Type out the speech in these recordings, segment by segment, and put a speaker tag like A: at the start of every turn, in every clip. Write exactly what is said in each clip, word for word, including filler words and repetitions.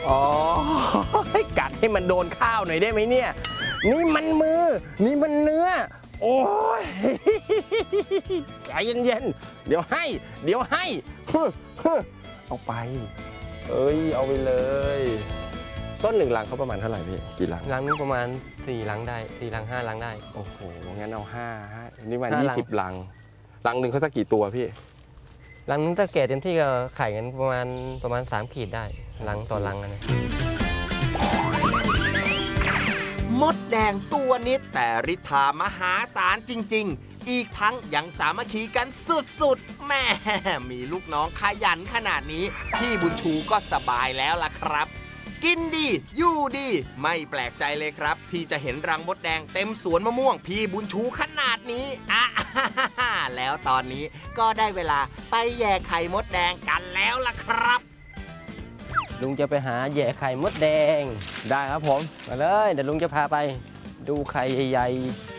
A: อ๋อกัดให้มันโดนข้าวหน่อยได้ไหมเนี่ยนี่มันมือนี่มันเนื้อโอ้ยใจเย็นๆเดี๋ยวให้เดี๋ยวให้เอาไปเอ้ยเอาไปเลยต้นหนึ่งลังเขาประมาณเท่าไหร่พี่กี่ลัง
B: ลังนึงประมาณสี่ลังได้สี่ลังห้าลังได้
A: โอ้โหงั้นเอาห้าฮะนี่มันยี่สิบลังลังหนึ่งเขาสักกี่ตัวพี่
B: ลังนึงถ้าแก่เต็มที่ก็ไข่กันประมาณประมาณสามขีดได้ลังต่อลังนะ
C: มดแดงตัวนิดแต่ฤทธามหาศาลจริงๆอีกทั้งยังสามัคคีกันสุดๆแม่มีลูกน้องขยันขนาดนี้พี่บุญชูก็สบายแล้วล่ะครับกินดีอยู่ดีไม่แปลกใจเลยครับที่จะเห็นรังมดแดงเต็มสวนมะม่วงพี่บุญชูขนาดนี้อ่ะแล้วตอนนี้ก็ได้เวลาไปแย่ไข่มดแดงกันแล้วล่ะครับ
B: ลุงจะไปหาแย่ไข่มดแดง
A: ได้ครับผม
B: มาเลยเดี๋ยวลุงจะพาไปดูไข่ใหญ่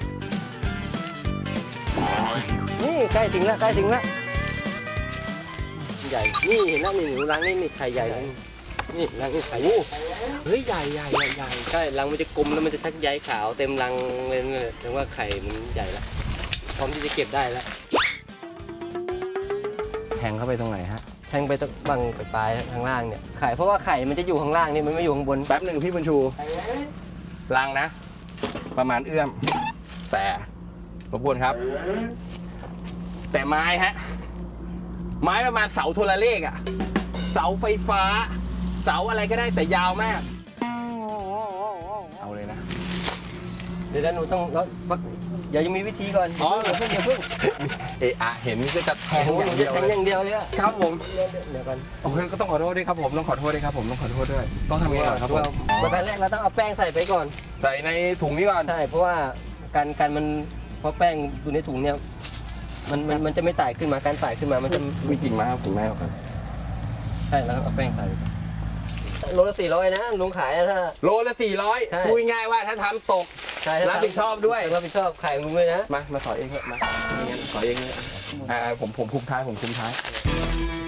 B: ๆนี่ใกล้ถึงแล้วใกล้ถึงแล้วใหญ่นี่เห็นแล้วนี่หนูรังนี่นี่ไข่ใหญ่นี่รังนี่ไข่
A: เฮ้ยใหญ่ใหญ่ใหญ่ใหญ่
B: ใช่รังมันจะกลมแล้วมันจะชักใยขาวเต็มรังเลยเลยแสดงว่าไข่มันใหญ่แล้วพร้อมที่จะเก็บได้แล้ว
A: แทงเข้าไปตรงไหนฮะ
B: แทงไปตรงบังไปปลายข้างล่างเนี่ยไข่เพราะว่าไข่มันจะอยู่ข้างล่างนี่มันไม่อยู่ข้างบน
A: แป๊บหนึ่งพี่บุญชูรังนะประมาณเอื้อมแต่รบกวนครับแต่ไม้ฮะไม้ประมาณเสาโทรเลขอะเสาไฟฟ้าเสาอะไรก็ได้แต่ยาวมากเอาเลยนะ
B: เดี๋ยวหนูต้องแล้วเดี๋ยวยังมีวิธีก่อน
A: อ๋อ
B: เดี๋ยวเพิ่งเดี๋ยวเพิ่ง
A: เอะอะเห็นก็จะแทงอย่างเดียว
B: แทงอย่างเดียวเลย
A: ครับผม
B: เดี๋ยวกัน
A: โอเคก็ต้องขอโทษด้วยครับผมต้องขอโทษด้วยครับผมต้องขอโทษด้วยต้องทำยังไงครับผม
B: ประการแรกเราต้องเอาแป้งใส่ไปก่อน
A: ใส่ในถุงนี้ก่อน
B: ใช่เพราะว่าการการมันเพราะแป้งอยู่ในถุงเนี่ยมันมันมันจะไม่ไต่ขึ้นมาการไต่ขึ้นมามันจะ
A: มีกิ่งไม้เอากิ่งไม้ออกกัน
B: ใช่แล้วเอาแป้งใส่โลละสี่ร้อยนะลุงขายถ้า
A: โลละสี่ร้อยคุยง่ายว่าถ้าทำตกรับผิดชอบด้วย
B: รับผิดชอบขายลุงเลยนะ
A: มามาสอยเองเถอะมาไม่งั้นสอยเองเลยอ่าผมผมคุมท้ายผมคุมท้าย